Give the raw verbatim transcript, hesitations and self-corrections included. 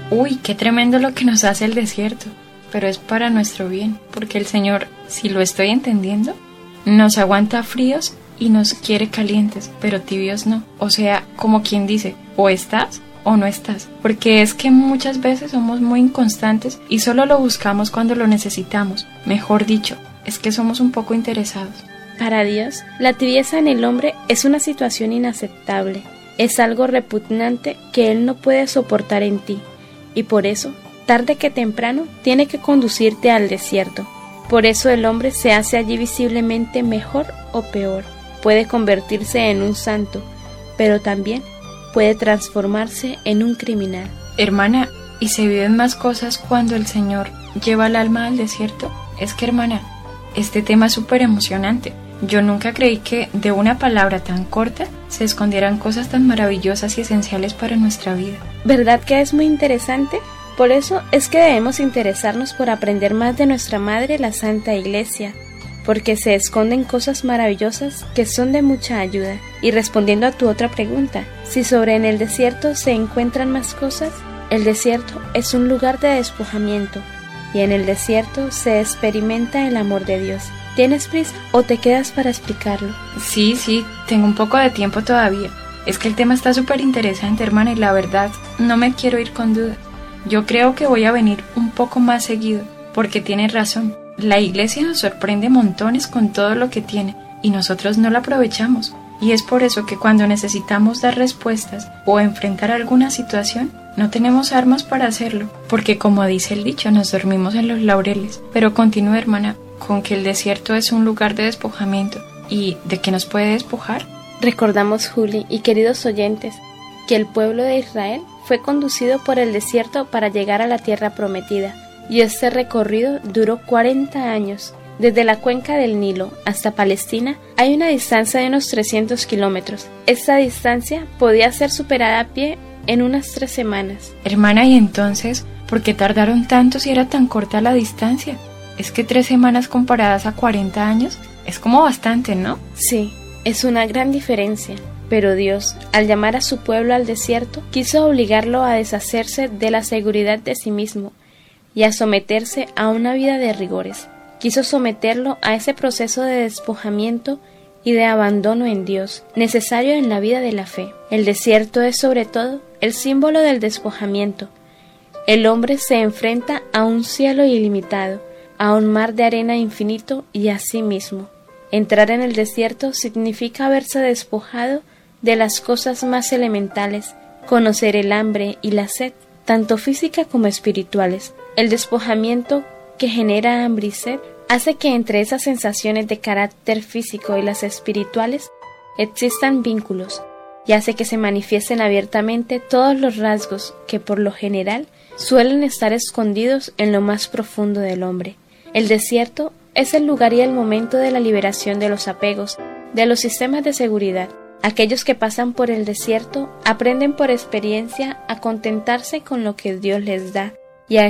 Uy, qué tremendo lo que nos hace el desierto, pero es para nuestro bien, porque el Señor, si lo estoy entendiendo, nos aguanta fríos y nos quiere calientes, pero tibios no. O sea, como quien dice, o estás o no estás, porque es que muchas veces somos muy inconstantes y solo lo buscamos cuando lo necesitamos. Mejor dicho, es que somos un poco interesados. Para Dios, la tibieza en el hombre es una situación inaceptable, es algo repugnante que Él no puede soportar en ti, y por eso, tarde que temprano, tiene que conducirte al desierto. Por eso el hombre se hace allí visiblemente mejor o peor, puede convertirse en un santo, pero también puede transformarse en un criminal. Hermana, ¿y se viven más cosas cuando el Señor lleva el alma al desierto? Es que, hermana, este tema es súper emocionante. Yo nunca creí que de una palabra tan corta se escondieran cosas tan maravillosas y esenciales para nuestra vida. ¿Verdad que es muy interesante? Por eso es que debemos interesarnos por aprender más de nuestra Madre, la Santa Iglesia, porque se esconden cosas maravillosas que son de mucha ayuda. Y respondiendo a tu otra pregunta, si sobre en el desierto se encuentran más cosas, el desierto es un lugar de despojamiento, y en el desierto se experimenta el amor de Dios. ¿Tienes prisa o te quedas para explicarlo? Sí, sí, tengo un poco de tiempo todavía. Es que el tema está súper interesante, hermana, y la verdad, no me quiero ir con dudas. Yo creo que voy a venir un poco más seguido, porque tienes razón. La iglesia nos sorprende montones con todo lo que tiene, y nosotros no la aprovechamos. Y es por eso que cuando necesitamos dar respuestas o enfrentar alguna situación, no tenemos armas para hacerlo, porque como dice el dicho, nos dormimos en los laureles. Pero continúa, hermana, con que el desierto es un lugar de despojamiento. ¿Y de qué nos puede despojar? Recordamos, Juli y queridos oyentes, que el pueblo de Israel fue conducido por el desierto para llegar a la tierra prometida, y este recorrido duró cuarenta años. Desde la cuenca del Nilo hasta Palestina hay una distancia de unos trescientos kilómetros. Esta distancia podía ser superada a pie en unas tres semanas. Hermana, ¿y entonces por qué tardaron tanto si era tan corta la distancia? Es que tres semanas comparadas a cuarenta años es como bastante, ¿no? Sí, es una gran diferencia. Pero Dios, al llamar a su pueblo al desierto, quiso obligarlo a deshacerse de la seguridad de sí mismo y a someterse a una vida de rigores. Quiso someterlo a ese proceso de despojamiento y de abandono en Dios, necesario en la vida de la fe. El desierto es sobre todo el símbolo del despojamiento. El hombre se enfrenta a un cielo ilimitado, a un mar de arena infinito y a sí mismo. Entrar en el desierto significa haberse despojado de las cosas más elementales, conocer el hambre y la sed, tanto física como espirituales. El despojamiento que genera hambre y sed hace que entre esas sensaciones de carácter físico y las espirituales existan vínculos, y hace que se manifiesten abiertamente todos los rasgos que por lo general suelen estar escondidos en lo más profundo del hombre. El desierto es el lugar y el momento de la liberación de los apegos, de los sistemas de seguridad. Aquellos que pasan por el desierto aprenden por experiencia a contentarse con lo que Dios les da,